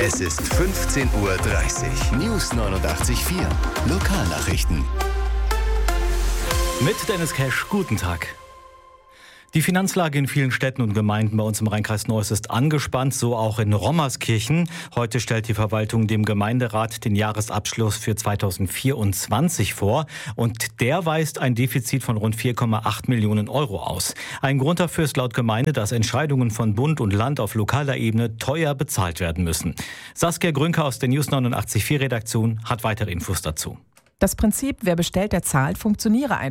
Es ist 15:30 Uhr. News 89.4. Lokalnachrichten. Mit Dennis Cash, guten Tag. Die Finanzlage in vielen Städten und Gemeinden bei uns im Rheinkreis Neuss ist angespannt, so auch in Rommerskirchen. Heute stellt die Verwaltung dem Gemeinderat den Jahresabschluss für 2024 vor und der weist ein Defizit von rund 4,8 Millionen Euro aus. Ein Grund dafür ist laut Gemeinde, dass Entscheidungen von Bund und Land auf lokaler Ebene teuer bezahlt werden müssen. Saskia Grünke aus der News 89.4 Redaktion hat weitere Infos dazu. Das Prinzip, wer bestellt, der zahlt, funktioniere einfach.